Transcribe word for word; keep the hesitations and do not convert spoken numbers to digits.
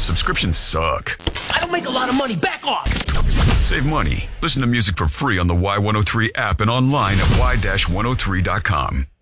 Subscriptions suck. I don't make a lot of money. Back off. Save money. Listen to music for free on the Y one oh three app and online at y dash one oh three dot com.